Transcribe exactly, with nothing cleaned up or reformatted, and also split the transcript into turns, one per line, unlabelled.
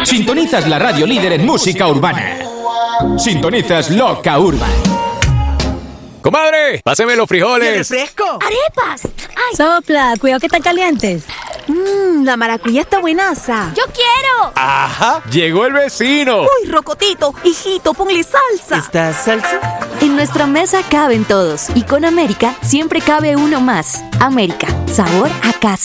Sintonizas la radio líder en música urbana. Sintonizas Loca Urban.
¡Comadre! ¡Páseme los frijoles!
¡Refresco!
¡Arepas! ¡Ay!
Sopla, cuidado que están calientes.
Mmm, la maracuyá está buenaza.
¡Yo quiero!
¡Ajá! ¡Llegó el vecino!
¡Uy, Rocotito! Hijito, ponle salsa.
¿Esta salsa?
En nuestra mesa caben todos y con América siempre cabe uno más. América, sabor a casa.